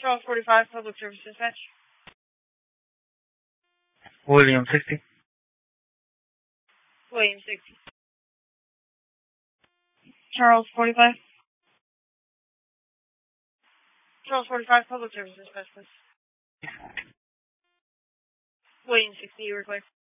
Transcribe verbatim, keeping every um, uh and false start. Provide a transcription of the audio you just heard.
Charles forty-five, Public Service Dispatch. William sixty. William sixty. Charles forty-five. Charles forty-five, Public Service Dispatch, please. William sixty, you request.